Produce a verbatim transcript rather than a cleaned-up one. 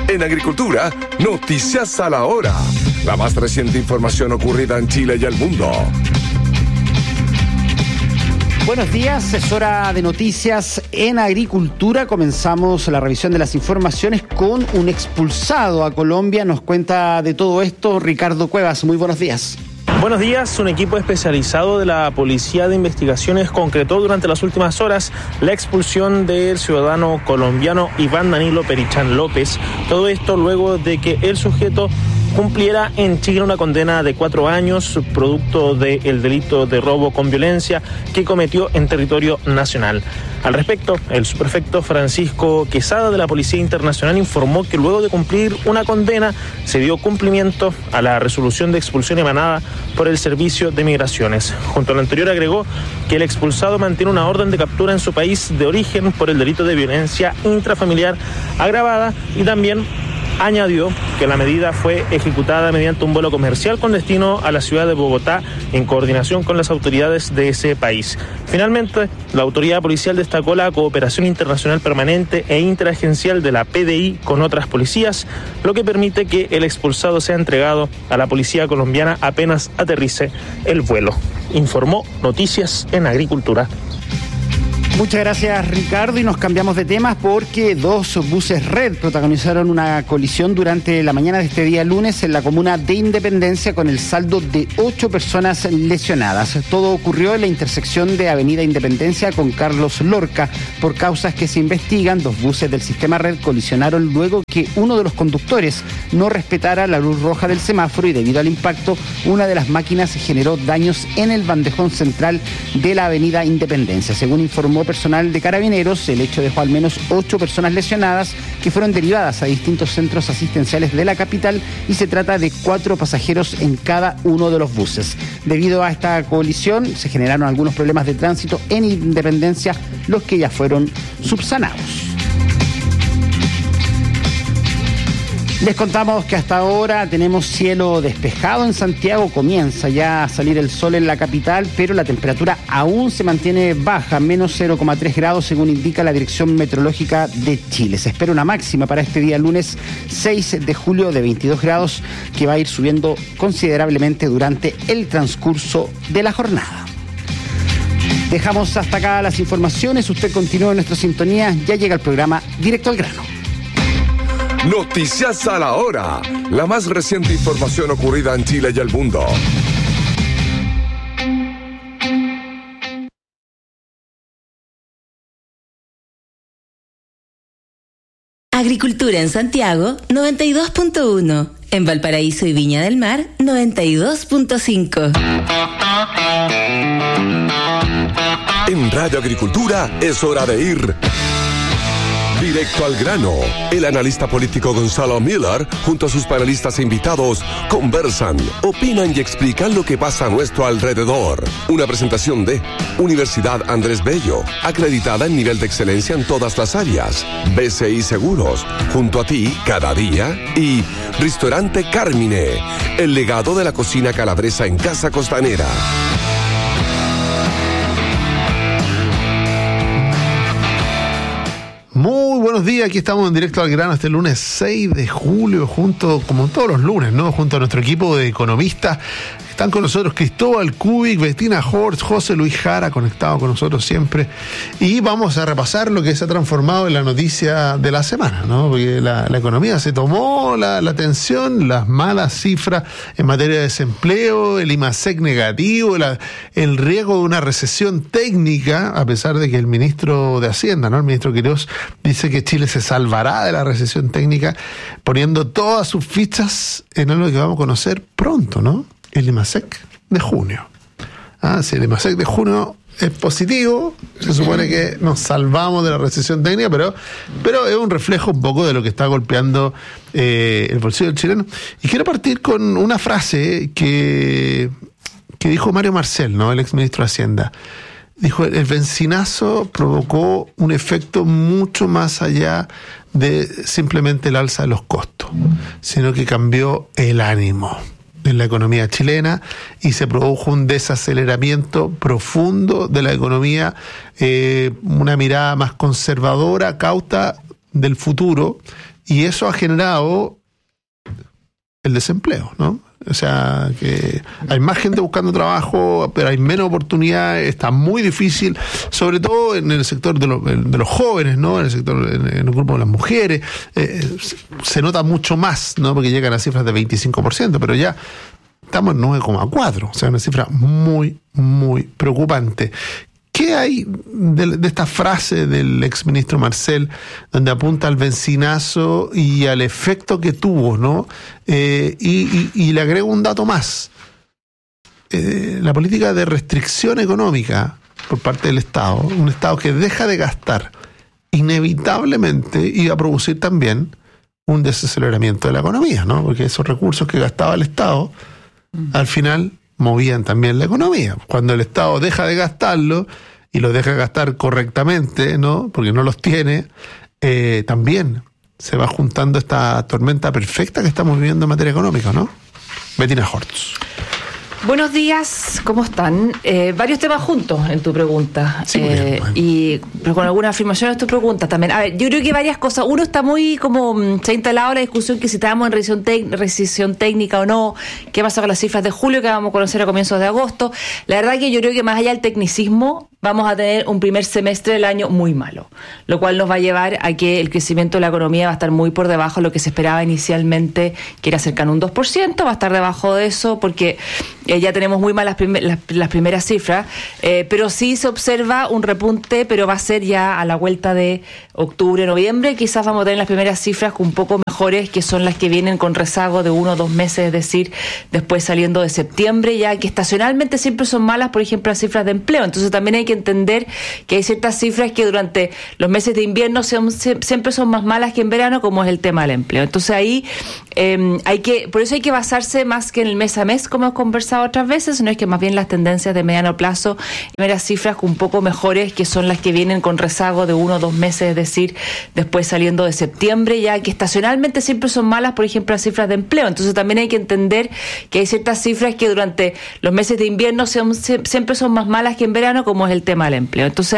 En agricultura, noticias a la hora. La más reciente información ocurrida en Chile y el mundo. Buenos días, es hora de noticias en agricultura. Comenzamos la revisión de las informaciones con un expulsado a Colombia. Nos cuenta de todo esto Ricardo Cuevas. Muy buenos días. Buenos días. Un equipo especializado de la Policía de Investigaciones concretó durante las últimas horas la expulsión del ciudadano colombiano Iván Danilo Perichán López. Todo esto luego de que el sujeto cumpliera en Chile una condena de cuatro años producto del delito de robo con violencia que cometió en territorio nacional. Al respecto, el subprefecto Francisco Quesada de la Policía Internacional informó que luego de cumplir una condena se dio cumplimiento a la resolución de expulsión emanada por el Servicio de Migraciones. Junto a lo anterior agregó que el expulsado mantiene una orden de captura en su país de origen por el delito de violencia intrafamiliar agravada y también añadió que la medida fue ejecutada mediante un vuelo comercial con destino a la ciudad de Bogotá en coordinación con las autoridades de ese país. Finalmente, la autoridad policial destacó la cooperación internacional permanente e interagencial de la P D I con otras policías, lo que permite que el expulsado sea entregado a la policía colombiana apenas aterrice el vuelo. Informó Noticias en Agricultura. Muchas gracias, Ricardo, y nos cambiamos de temas porque dos buses Red protagonizaron una colisión durante la mañana de este día lunes en la comuna de Independencia con el saldo de ocho personas lesionadas. Todo ocurrió en la intersección de Avenida Independencia con Carlos Lorca. Por causas que se investigan, dos buses del sistema Red colisionaron luego que uno de los conductores no respetara la luz roja del semáforo y debido al impacto, una de las máquinas generó daños en el bandejón central de la Avenida Independencia. Según informó personal de Carabineros, el hecho dejó al menos ocho personas lesionadas que fueron derivadas a distintos centros asistenciales de la capital y se trata de cuatro pasajeros en cada uno de los buses. Debido a esta colisión se generaron algunos problemas de tránsito en Independencia, los que ya fueron subsanados. Les contamos que hasta ahora tenemos cielo despejado en Santiago, comienza ya a salir el sol en la capital, pero la temperatura aún se mantiene baja, menos cero coma tres grados según indica la Dirección Meteorológica de Chile. Se espera una máxima para este día lunes seis de julio de veintidós grados que va a ir subiendo considerablemente durante el transcurso de la jornada. Dejamos hasta acá las informaciones, usted continúa en nuestra sintonía, ya llega el programa Directo al Grano. Noticias a la hora. La más reciente información ocurrida en Chile y el mundo. Agricultura en Santiago, noventa y dos punto uno. En Valparaíso y Viña del Mar, noventa y dos punto cinco. En Radio Agricultura es hora de ir directo al grano. El analista político Gonzalo Miller, junto a sus panelistas e invitados, conversan, opinan y explican lo que pasa a nuestro alrededor. Una presentación de Universidad Andrés Bello, acreditada en nivel de excelencia en todas las áreas. B C I Seguros, junto a ti cada día. Y Restaurante Carmine, el legado de la cocina calabresa en Casa Costanera. Muy buenos días, aquí estamos en Directo al Grano este lunes seis de julio, junto, como todos los lunes, ¿no? Junto a nuestro equipo de economistas. Están con nosotros Cristóbal Kubik, Bettina Horst, José Luis Jara, conectado con nosotros siempre. Y vamos a repasar lo que se ha transformado en la noticia de la semana, ¿no? Porque la, la economía se tomó la, la atención, las malas cifras en materia de desempleo, el IMASEC negativo, la, el riesgo de una recesión técnica, a pesar de que el ministro de Hacienda, ¿no? El ministro Quirós, dice que Chile se salvará de la recesión técnica, poniendo todas sus fichas en algo que vamos a conocer pronto, ¿no? El IMASEC de junio. Ah, si el IMASEC de junio es positivo, se supone que nos salvamos de la recesión técnica, pero, pero es un reflejo un poco de lo que está golpeando eh, el bolsillo del chileno. Y quiero partir con una frase que, que dijo Mario Marcel, ¿no? El exministro de Hacienda. Dijo, el bencinazo provocó un efecto mucho más allá de simplemente el alza de los costos, sino que cambió el ánimo en la economía chilena y se produjo un desaceleramiento profundo de la economía, eh, una mirada más conservadora, cauta, del futuro, y eso ha generado el desempleo, ¿no? O sea, que hay más gente buscando trabajo, pero hay menos oportunidades, está muy difícil, sobre todo en el sector de, lo, de los jóvenes, ¿no? En el sector, en, en el grupo de las mujeres, eh, se nota mucho más, ¿no? Porque llegan a cifras de veinticinco por ciento, pero ya estamos en nueve coma cuatro, o sea, una cifra muy, muy preocupante. ¿Qué hay de, de esta frase del exministro Marcel, donde apunta al benzinazo y al efecto que tuvo, ¿no? Eh, y, y, y le agrego un dato más. Eh, la política de restricción económica por parte del Estado, un Estado que deja de gastar, inevitablemente iba a producir también un desaceleramiento de la economía, ¿no? Porque esos recursos que gastaba el Estado, al final movían también la economía. Cuando el Estado deja de gastarlo y lo deja gastar correctamente, ¿no? Porque no los tiene, eh, también se va juntando esta tormenta perfecta que estamos viviendo en materia económica, ¿no? Bettina Hortz. Buenos días, ¿cómo están? Eh, varios temas juntos en tu pregunta. Sí, eh, bien, bueno. Y pero con alguna afirmación en tu pregunta también. A ver, yo creo que varias cosas. Uno, está muy como mm, se ha instalado la discusión que si estábamos en recesión, tec- recesión técnica o no, qué pasa con las cifras de julio que vamos a conocer a comienzos de agosto. La verdad que yo creo que más allá del tecnicismo, vamos a tener un primer semestre del año muy malo, lo cual nos va a llevar a que el crecimiento de la economía va a estar muy por debajo de lo que se esperaba inicialmente, que era cercano a un dos por ciento, va a estar debajo de eso porque eh, ya tenemos muy malas prim- las, las primeras cifras, eh, pero sí se observa un repunte, pero va a ser ya a la vuelta de octubre, noviembre, quizás vamos a tener las primeras cifras un poco mejores, que son las que vienen con rezago de uno o dos meses, es decir, después saliendo de septiembre, ya que estacionalmente siempre son malas, por ejemplo, las cifras de empleo. Entonces también hay que entender que hay ciertas cifras que durante los meses de invierno son, siempre son más malas que en verano, como es el tema del empleo. Entonces ahí eh, hay que, por eso hay que basarse más que en el mes a mes, como hemos conversado otras veces, sino es que más bien las tendencias de mediano plazo y ver las cifras un poco mejores, que son las que vienen con rezago de uno o dos meses, es decir, después saliendo de septiembre, ya que estacionalmente siempre son malas, por ejemplo, las cifras de empleo. Entonces también hay que entender que hay ciertas cifras que durante los meses de invierno son, siempre son más malas que en verano, como es el tema del empleo. Entonces